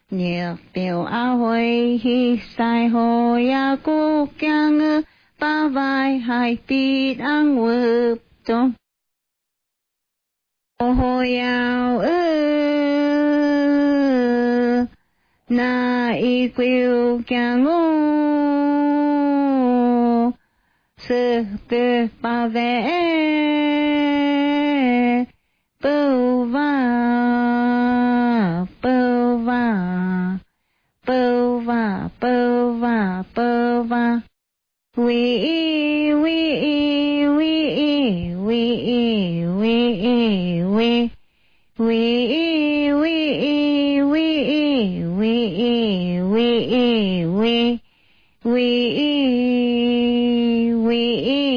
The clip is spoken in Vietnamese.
nhiệt tiểu a hồi hi sai hồ ya cô kyang ư ba vai hai ti đang ngụp trong hồ yao ư na y quêu kyang ngô sư tư ba vẽ bưu va bưu va bưu va bưu va bưu va we we we we we we